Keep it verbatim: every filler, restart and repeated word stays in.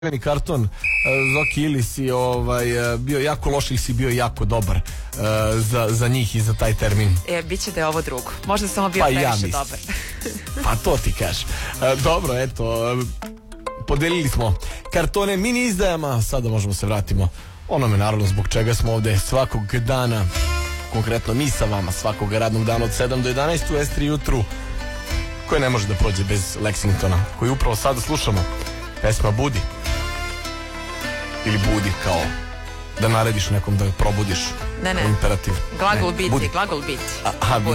crveni karton, Zoki, ili si ovaj, bio jako loš ili si bio jako dobar uh, za, za njih i za taj termin? E, biće da je ovo drugo. Možda sam ovo bio pa previše ja dobar. Pa to ti kažeš. Uh, dobro, eto, uh, podelili smo kartone mini izdajama, sada možemo se vratimo onome naravno zbog čega smo ovde svakog dana, konkretno mi sa vama svakog radnog dana od sedam do jedanaest u S tri jutru, koje ne može da prođe bez Lexingtona, koji upravo sada slušamo. Pesma Budi. Ili budi, kao da narediš nekom da ga probudiš. Ne, ne. Imperativ. Glagol ne, biti, budi. glagol biti. Aha,